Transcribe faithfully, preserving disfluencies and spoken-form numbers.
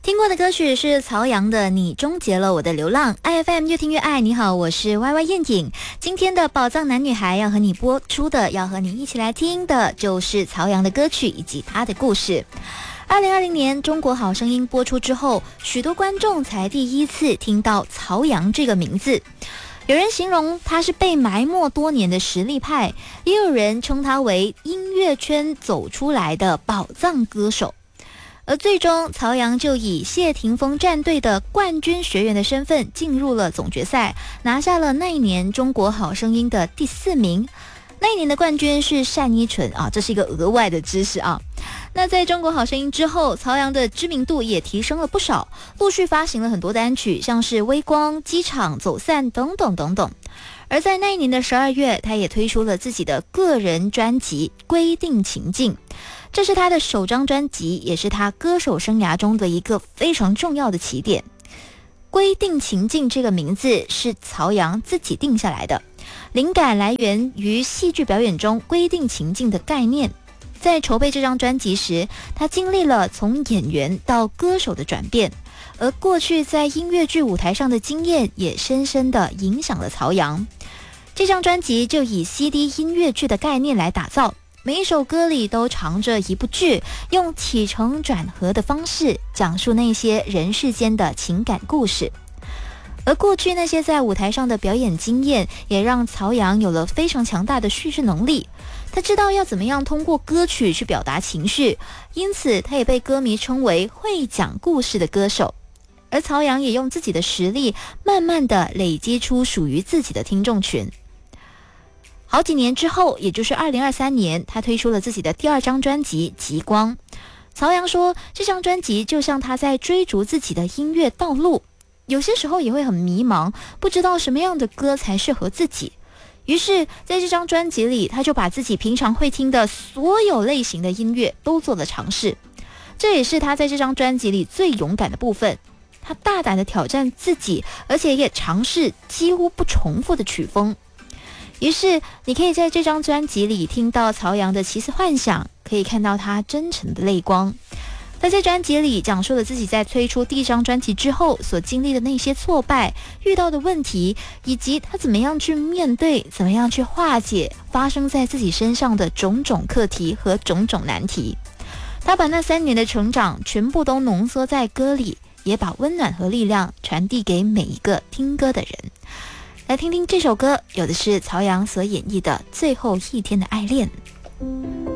听过的歌曲是曹阳的《你终结了我的流浪》。 I F M 越听越爱，你好，我是 Y Y 燕影。今天的宝藏男女孩要和你播出的，要和你一起来听的就是曹阳的歌曲以及他的故事。二零二零年中国好声音播出之后，许多观众才第一次听到曹阳这个名字。有人形容他是被埋没多年的实力派，也有人称他为音乐圈走出来的宝藏歌手。而最终曹阳就以谢霆锋战队的冠军学员的身份进入了总决赛，拿下了那一年中国好声音的第四名。那一年的冠军是单依纯啊，这是一个额外的知识啊。那在中国好声音之后，曹阳的知名度也提升了不少，陆续发行了很多单曲，像是微光、机场、走散等等等等。而在那一年的十二月，他也推出了自己的个人专辑《规定情境》，这是他的首张专辑，也是他歌手生涯中的一个非常重要的起点。规定情境这个名字是曹阳自己定下来的，灵感来源于戏剧表演中规定情境的概念。在筹备这张专辑时，他经历了从演员到歌手的转变，而过去在音乐剧舞台上的经验也深深地影响了曹阳。这张专辑就以 C D 音乐剧的概念来打造，每一首歌里都藏着一部剧，用起承转合的方式讲述那些人世间的情感故事。而过去那些在舞台上的表演经验，也让曹阳有了非常强大的叙事能力。他知道要怎么样通过歌曲去表达情绪，因此他也被歌迷称为会讲故事的歌手。而曹阳也用自己的实力，慢慢的累积出属于自己的听众群。好几年之后，也就是二零二三年，他推出了自己的第二张专辑《极光》。曹阳说，这张专辑就像他在追逐自己的音乐道路，有些时候也会很迷茫，不知道什么样的歌才适合自己。于是在这张专辑里，他就把自己平常会听的所有类型的音乐都做了尝试。这也是他在这张专辑里最勇敢的部分，他大胆的挑战自己，而且也尝试几乎不重复的曲风。于是你可以在这张专辑里听到曹阳的奇思幻想，可以看到他真诚的泪光。他在专辑里讲述了自己在推出第一张专辑之后所经历的那些挫败，遇到的问题，以及他怎么样去面对，怎么样去化解发生在自己身上的种种课题和种种难题。他把那三年的成长全部都浓缩在歌里，也把温暖和力量传递给每一个听歌的人。来听听这首歌，有的是曹阳所演绎的《最后一天的爱恋》。